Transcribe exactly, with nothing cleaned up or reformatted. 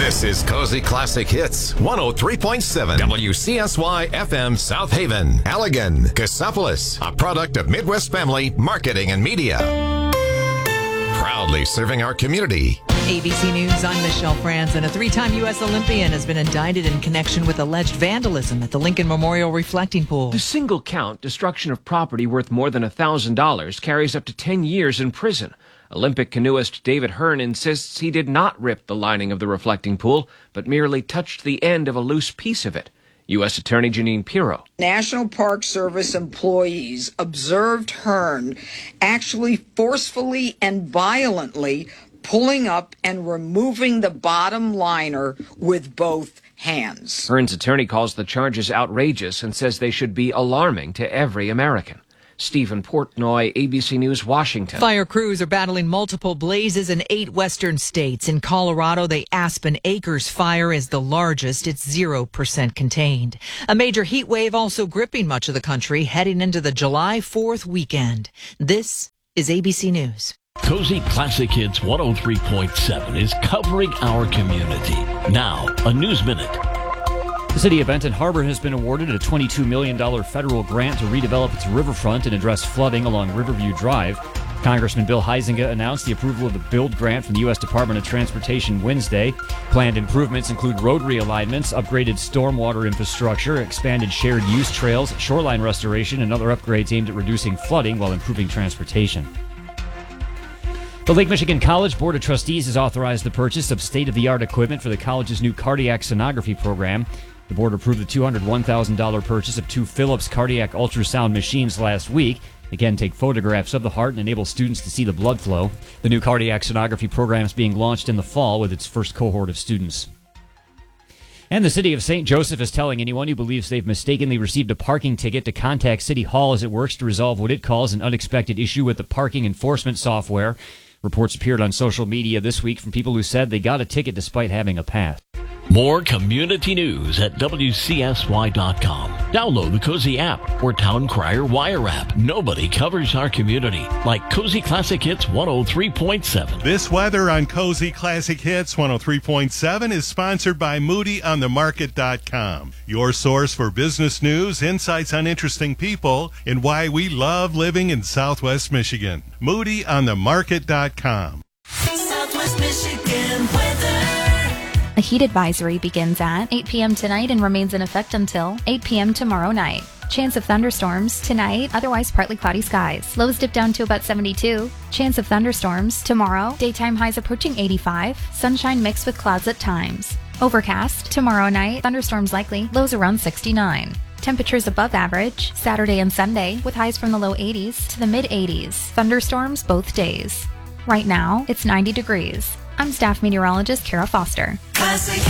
This is Cozy Classic Hits, one oh three point seven W C S Y F M South Haven, Allegan, Cassopolis, a product of Midwest Family Marketing and Media. Proudly serving our community. A B C News, I'm Michelle Franzen. A three-time U S Olympian has been indicted in connection with alleged vandalism at the Lincoln Memorial Reflecting Pool. The single count, destruction of property worth more than one thousand dollars, carries up to ten years in prison. Olympic canoeist David Hearn insists he did not rip the lining of the reflecting pool, but merely touched the end of a loose piece of it. U S Attorney Jeanine Pirro. National Park Service employees observed Hearn actually forcefully and violently pulling up and removing the bottom liner with both hands. Hearn's attorney calls the charges outrageous and says they should be alarming to every American. Stephen Portnoy, A B C News, Washington. Fire crews are battling multiple blazes in eight western states. In Colorado, the Aspen Acres fire is the largest. It's zero percent contained. A major heat wave also gripping much of the country heading into the July fourth weekend. This is A B C News. Cozy Classic Hits one oh three point seven is covering our community. Now, a News Minute. The city of Benton Harbor has been awarded a twenty-two million dollars federal grant to redevelop its riverfront and address flooding along Riverview Drive. Congressman Bill Huizenga announced the approval of the BUILD grant from the U S Department of Transportation Wednesday. Planned improvements include road realignments, upgraded stormwater infrastructure, expanded shared use trails, shoreline restoration, and other upgrades aimed at reducing flooding while improving transportation. The Lake Michigan College Board of Trustees has authorized the purchase of state-of-the-art equipment for the college's new cardiac sonography program. The board approved the two hundred one thousand dollars purchase of two Philips cardiac ultrasound machines last week. They can take photographs of the heart and enable students to see the blood flow. The new cardiac sonography program is being launched in the fall with its first cohort of students. And the city of Saint Joseph is telling anyone who believes they've mistakenly received a parking ticket to contact City Hall as it works to resolve what it calls an unexpected issue with the parking enforcement software. Reports appeared on social media this week from people who said they got a ticket despite having a pass. More community news at W C S Y dot com. Download the Cozy app or Town Crier Wire app. Nobody covers our community like Cozy Classic Hits one oh three point seven. This weather on Cozy Classic Hits one oh three point seven is sponsored by Moody on the Market dot com. Your source for business news, insights on interesting people, and why we love living in Southwest Michigan. Moody on the Market dot com. Southwest Michigan weather. A heat advisory begins at eight p.m. tonight and remains in effect until eight p.m. tomorrow night. Chance of thunderstorms tonight, otherwise partly cloudy skies. Lows dip down to about seventy-two. Chance of thunderstorms tomorrow, daytime highs approaching eighty-five. Sunshine mixed with clouds at times. Overcast tomorrow night, thunderstorms likely, lows around sixty-nine. Temperatures above average Saturday and Sunday with highs from the low eighties to the mid eighties. Thunderstorms both days. Right now, it's ninety degrees. I'm staff meteorologist Kara Foster. Classic